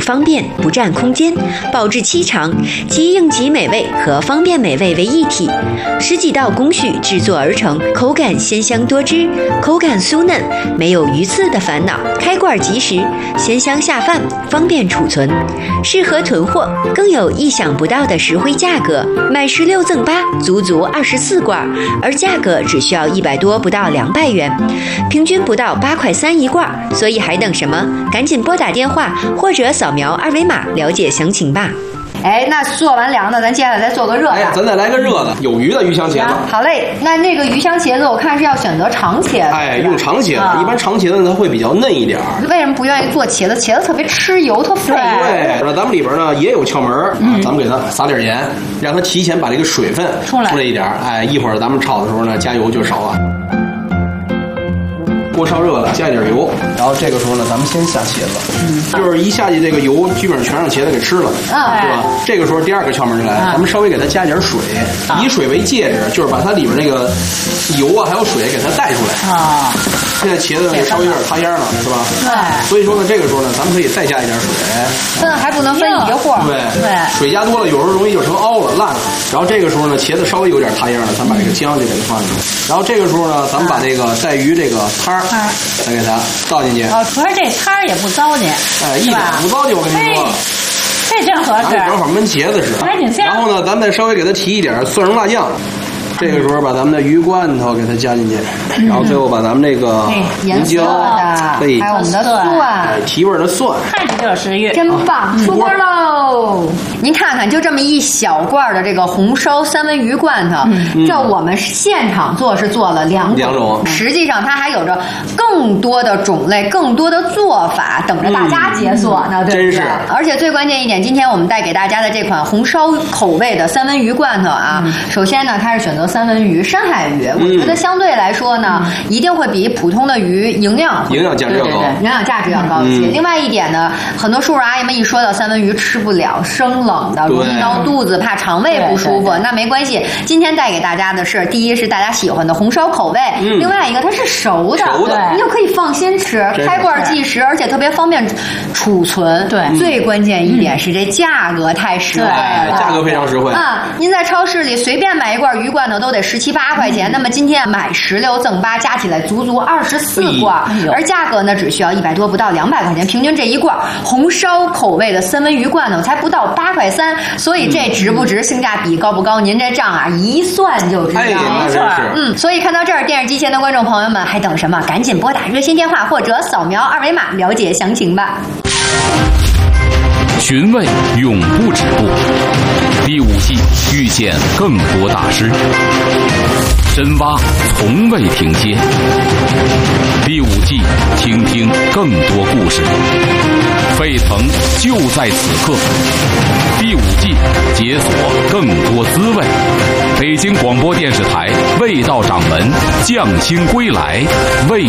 方便，不占空间，保质期长，集应急美味和方便美味为一体，10几道工序制作而成，口感鲜香多汁，口感酥嫩，没有鱼刺的烦恼，开罐即食，鲜香下饭，方便储存，适合囤货，更有意想不到的实惠价格，买16赠8，足足24罐，而价格只需要100多，不到200元，平均不到8块3一罐，所以还等什么？赶紧拨打电话或者扫描2维码了解详情吧。 哎，那做完凉的，咱接下来再做个热的。 哎，咱再来个热的，有鱼的鱼香茄子。 好嘞，那个鱼香茄子，我看是要选择长茄子。 哎，用长茄子，一般长茄子它会比较嫩一点。 为什么不愿意做茄子？茄子特别吃油，特费。 对，那咱们里边呢也有窍门咱们给它撒点盐，让它提前把这个水分出来一点。哎，一会儿咱们炒的时候呢，加油就少了。锅烧热了，加一点油，然后这个时候呢，咱们先下茄子，就是一下去这个油，基本上全让茄子给吃了，对吧？这个时候第二个窍门就来了，咱们稍微给它加点水，以水为介质，就是把它里边那个油啊还有水给它带出来啊。现在茄子也稍微有点塌烟了，是吧？对。所以说呢，这个时候呢，咱们可以再加一点水， 分还不能分一会儿， 对，水加多了，有时候容易就成凹了、烂了。然后这个时候呢，茄子稍微有点塌烟了，咱把这个姜就给它放进去。然后这个时候呢，咱们把这个带鱼这个汤再给它倒进去。 哦，主要这汤也不糟践， 哎，一点不糟践，我跟你说。 这真合适， 正好焖茄子似的。然后呢，咱们再稍微给它提一点蒜蓉辣酱。这个时候把咱们的鱼罐头给它加进去，然后最后把咱们这个胡椒， 还有我们的蒜， 提味的蒜， 看着就食欲， 真棒！出锅喽！您看看，就这么一小罐的这个红烧三文鱼罐头，这我们现场做是做了2种，实际上它还有着更多的种类、更多的做法等着大家解锁呢，对不对？而且最关键一点，今天我们带给大家的这款红烧口味的三文鱼罐头啊，首先呢，它是选择三文鱼、深海鱼，我觉得相对来说呢，一定会比普通的鱼营养价值要高， 营养价值要高一些。另外一点呢，很多叔叔阿姨们一说到三文鱼吃不了生冷的，容易闹肚子，怕肠胃不舒服。那没关系，今天带给大家的是，第一是大家喜欢的红烧口味，另外一个它是熟的，你就可以放心吃，开罐即食，而且特别方便储存。 对， 最关键一点是这价格太实惠了， 价格非常实惠啊！您在超市里随便买一罐鱼罐头都得17、18块钱，那么今天买16赠8，加起来足足24罐，而价格呢只需要100多，不到200块钱，平均这一罐红烧口味的三文鱼罐头才不到8块3，所以这值不值，性价比高不高？您这账啊一算就知道。 没错， 所以看到这儿，电视机前的观众朋友们还等什么？赶紧拨打热线电话或者扫描2维码了解详情吧。 寻味永不止步，第5季遇见更多大师，深挖从未停歇。第5季听听更多故事，沸腾就在此刻。第5季解锁更多滋味。北京广播电视台味道掌门匠心归来，味